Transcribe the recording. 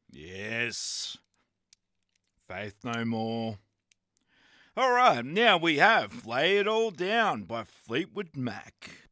Yes. Faith No More. All right, now we have Lay It All Down by Fleetwood Mac.